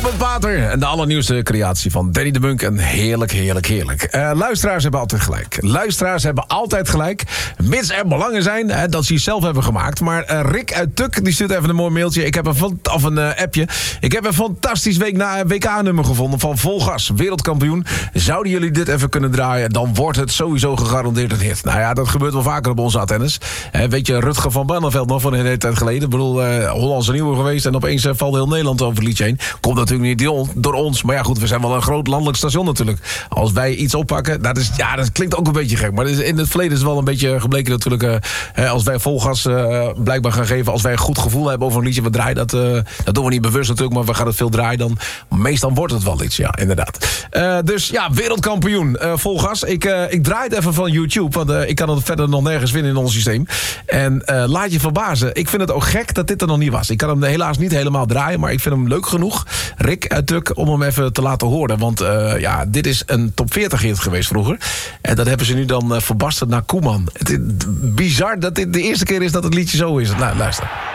met Pater en de allernieuwste creatie van Danny de Munk. En heerlijk, heerlijk, heerlijk. Luisteraars hebben altijd gelijk. Luisteraars hebben altijd gelijk. Mits er belangen zijn dat ze het zelf hebben gemaakt. Maar Rick uit Tuk die stuurt even een mooi mailtje. Ik heb een appje. Ik heb een fantastisch WK-nummer gevonden van Volgas, wereldkampioen. Zouden jullie dit even kunnen draaien, dan wordt het sowieso gegarandeerd een hit. Nou ja, dat gebeurt wel vaker op onze Athens. Weet je, Rutger van Barneveld nog van een hele tijd geleden. Ik bedoel, Hollandse nieuwe geweest en opeens valt heel Nederland over het liedje heen. Komt natuurlijk niet door ons, maar ja goed, we zijn wel een groot landelijk station natuurlijk. Als wij iets oppakken, dat klinkt ook een beetje gek. Maar in het verleden is het wel een beetje gebleken natuurlijk. Als wij Volgas blijkbaar gaan geven, als wij een goed gevoel hebben over een liedje, we draaien dat doen we niet bewust natuurlijk, maar we gaan het veel draaien, dan meestal wordt het wel iets, ja, inderdaad. Dus ja, wereldkampioen Volgas. Ik draai het even van YouTube, want ik kan het verder nog nergens vinden in ons systeem. En laat je verbazen. Ik vind het ook gek dat dit er nog niet was. Ik kan hem helaas niet helemaal draaien, maar ik vind hem leuk genoeg, Rick uit Tuk, om hem even te laten horen. Want dit is een top 40 hit geweest vroeger. En dat hebben ze nu dan verbasterd naar Koeman. Het is bizar dat dit de eerste keer is dat het liedje zo is. Nou, luister.